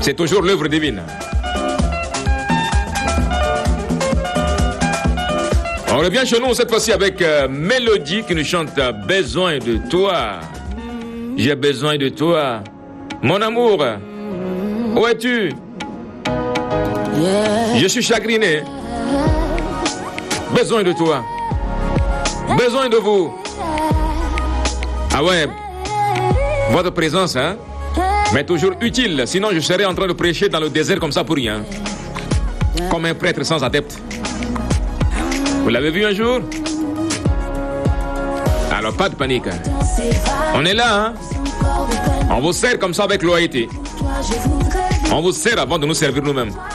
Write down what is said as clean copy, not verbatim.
C'est toujours l'œuvre divine. On revient chez nous cette fois-ci avec Mélodie qui nous chante Besoin de toi. J'ai besoin de toi. Mon amour, où es-tu? Je suis chagriné. Besoin de toi. Besoin de vous. Ah ouais, votre présence, hein, mais toujours utile. Sinon, je serais en train de prêcher dans le désert comme ça pour rien. Comme un prêtre sans adepte. Vous l'avez vu un jour? Alors, pas de panique. On est là, hein. On vous sert comme ça avec loyauté. On vous sert avant de nous servir nous-mêmes.